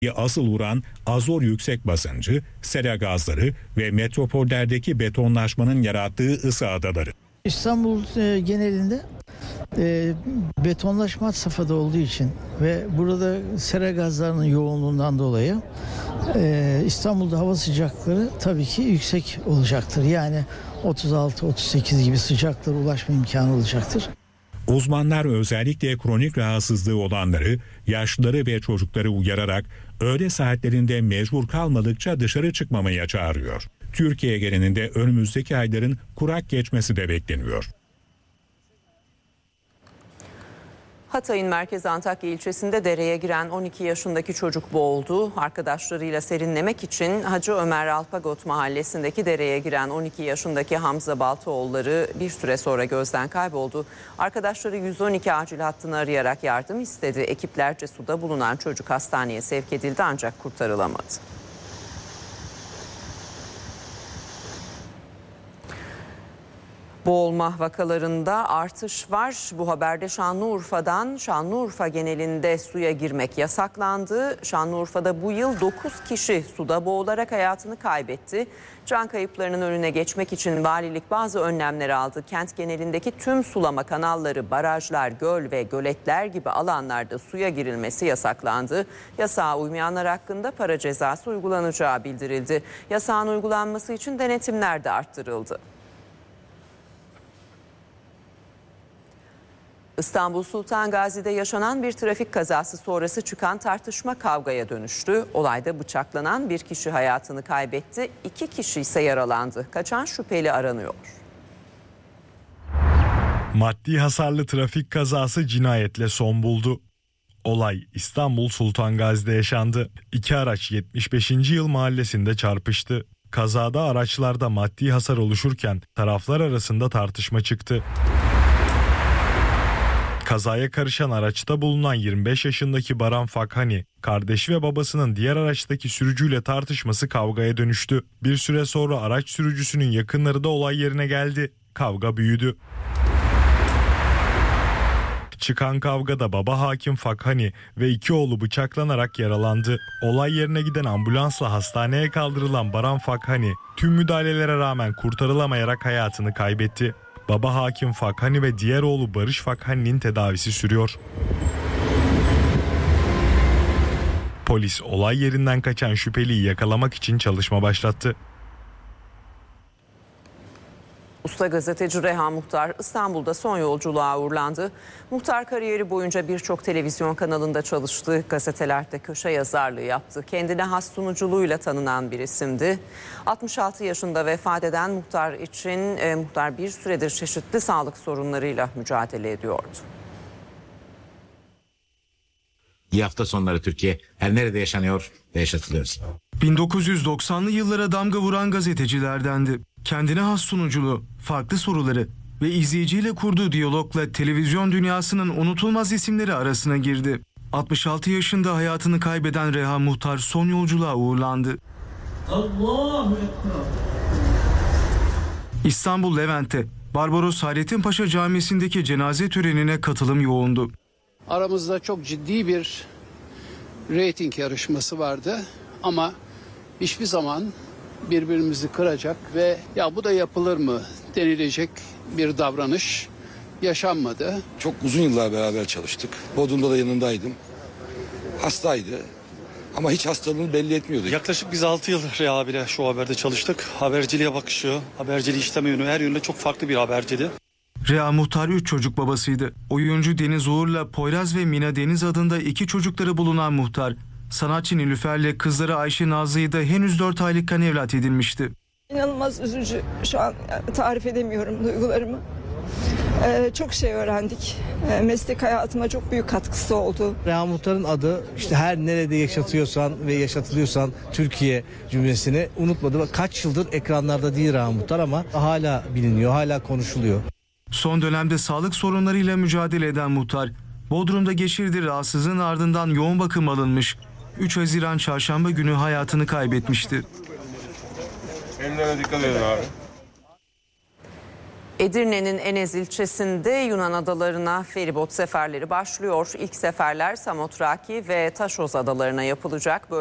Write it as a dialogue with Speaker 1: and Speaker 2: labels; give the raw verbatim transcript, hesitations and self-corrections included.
Speaker 1: Asıl uğran azot yüksek basıncı, sera gazları ve metropollerdeki betonlaşmanın yarattığı ısı adaları.
Speaker 2: İstanbul e, genelinde e, betonlaşma had safhada olduğu için ve burada sera gazlarının yoğunluğundan dolayı e, İstanbul'da hava sıcaklıkları tabii ki yüksek olacaktır. Yani otuz altı otuz sekiz gibi sıcaklara ulaşma imkanı olacaktır.
Speaker 1: Uzmanlar özellikle kronik rahatsızlığı olanları, yaşlıları ve çocukları uyararak öğle saatlerinde mecbur kalmadıkça dışarı çıkmamaya çağırıyor. Türkiye genelinde önümüzdeki ayların kurak geçmesi de bekleniyor.
Speaker 3: Hatay'ın merkezi Antakya ilçesinde dereye giren on iki yaşındaki çocuk boğuldu. Arkadaşlarıyla serinlemek için Hacı Ömer Alpagot mahallesindeki dereye giren on iki yaşındaki Hamza Baltaoğulları bir süre sonra gözden kayboldu. Arkadaşları yüz on iki acil hattını arayarak yardım istedi. Ekiplerce suda bulunan çocuk hastaneye sevk edildi ancak kurtarılamadı. Boğulma vakalarında artış var. Bu haberde Şanlıurfa'dan, Şanlıurfa genelinde suya girmek yasaklandı. Şanlıurfa'da bu yıl dokuz kişi suda boğularak hayatını kaybetti. Can kayıplarının önüne geçmek için valilik bazı önlemler aldı. Kent genelindeki tüm sulama kanalları, barajlar, göl ve göletler gibi alanlarda suya girilmesi yasaklandı. Yasağa uymayanlar hakkında para cezası uygulanacağı bildirildi. Yasağın uygulanması için denetimler de arttırıldı. İstanbul Sultan Gazi'de yaşanan bir trafik kazası sonrası çıkan tartışma kavgaya dönüştü. Olayda bıçaklanan bir kişi hayatını kaybetti, iki kişi ise yaralandı. Kaçan şüpheli aranıyor.
Speaker 4: Maddi hasarlı trafik kazası cinayetle son buldu. Olay İstanbul Sultan Gazi'de yaşandı. İki araç yetmiş beşinci yıl mahallesinde çarpıştı. Kazada araçlarda maddi hasar oluşurken taraflar arasında tartışma çıktı. Kazaya karışan araçta bulunan yirmi beş yaşındaki Baran Fakhani, kardeşi ve babasının diğer araçtaki sürücüyle tartışması kavgaya dönüştü. Bir süre sonra araç sürücüsünün yakınları da olay yerine geldi. Kavga büyüdü. Çıkan kavgada baba hakim Fakhani ve iki oğlu bıçaklanarak yaralandı. Olay yerine giden ambulansla hastaneye kaldırılan Baran Fakhani, tüm müdahalelere rağmen kurtarılamayarak hayatını kaybetti. Baba hakim Fakhani ve diğer oğlu Barış Fakhani'nin tedavisi sürüyor. Polis olay yerinden kaçan şüpheliyi yakalamak için çalışma başlattı.
Speaker 3: Usta gazeteci Reha Muhtar İstanbul'da son yolculuğa uğurlandı. Muhtar kariyeri boyunca birçok televizyon kanalında çalıştı, gazetelerde köşe yazarlığı yaptı. Kendine has sunuculuğuyla tanınan bir isimdi. altmış altı yaşında vefat eden Muhtar için e, Muhtar bir süredir çeşitli sağlık sorunlarıyla mücadele ediyordu.
Speaker 5: İyi hafta sonları Türkiye. Her nerede yaşanıyor ve yaşatılıyor.
Speaker 6: bin dokuz yüz doksanlı yıllara damga vuran gazetecilerdendi. Kendine has sunuculuğu, farklı soruları ve izleyiciyle kurduğu diyalogla televizyon dünyasının unutulmaz isimleri arasına girdi. altmış altı yaşında hayatını kaybeden Reha Muhtar son yolculuğa uğurlandı. Allahu Ekber. İstanbul Levent'te Barbaros Hayrettin Paşa Camisi'ndeki cenaze törenine katılım yoğundu.
Speaker 7: Aramızda çok ciddi bir reyting yarışması vardı ama hiçbir zaman birbirimizi kıracak ve ya bu da yapılır mı denilecek bir davranış yaşanmadı.
Speaker 8: Çok uzun yıllar beraber çalıştık. Bodrum'da da yanındaydım. Hastaydı ama hiç hastalığını belli etmiyordu.
Speaker 9: Yaklaşık biz altı yıl Reha abiyle şu haberde çalıştık. Haberciliğe bakışı, haberciliği işleme yönü her yönde çok farklı bir haberciydi.
Speaker 6: Reha Muhtar üç çocuk babasıydı. Oyuncu Deniz Uğur'la Poyraz ve Mina Deniz adında iki çocukları bulunan Muhtar, sanatçı Nilüfer'le kızları Ayşe Nazlı'yı da henüz dört aylıkken evlat edinmişti.
Speaker 10: İnanılmaz üzücü. Şu an tarif edemiyorum duygularımı. Ee, çok şey öğrendik. Ee, meslek hayatıma çok büyük katkısı oldu.
Speaker 2: Reha Muhtar'ın adı işte her nerede yaşatıyorsan ve yaşatılıyorsan Türkiye cümlesini unutmadı. Kaç yıldır ekranlarda değil Reha Muhtar ama hala biliniyor, hala konuşuluyor.
Speaker 6: Son dönemde sağlık sorunlarıyla mücadele eden Muhtar, Bodrum'da geçirdiği rahatsızlığın ardından yoğun bakım alınmış. üç Haziran Çarşamba günü hayatını kaybetmişti.
Speaker 3: Emre'ne dikkat edin abi. Edirne'nin Enez ilçesinde Yunan adalarına feribot seferleri başlıyor. İlk seferler Samotraki ve Taşoz adalarına yapılacak.